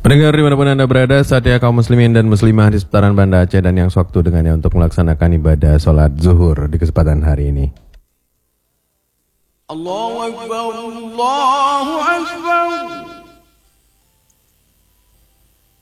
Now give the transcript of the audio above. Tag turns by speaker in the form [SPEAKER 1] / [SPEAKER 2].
[SPEAKER 1] Pendengar dimanapun Anda berada, saatnya kaum muslimin dan muslimah di seputaran Banda Aceh dan yang sewaktu dengannya untuk melaksanakan ibadah sholat zuhur di kesempatan hari ini.
[SPEAKER 2] Allahu Akbar, Allahu